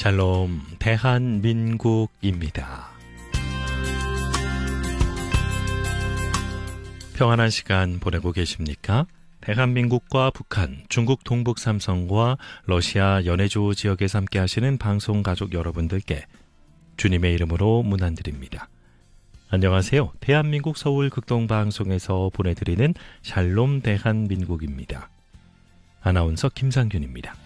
샬롬 대한민국입니다. 평안한 시간 보내고 계십니까? 대한민국과 북한, 중국 동북 삼성과 러시아 연해조 지역에서 함께 하시는 방송 가족 여러분들께 주님의 이름으로 문안드립니다. 안녕하세요. 대한민국 서울 극동방송에서 보내드리는 샬롬 대한민국입니다. 아나운서 김상균입니다.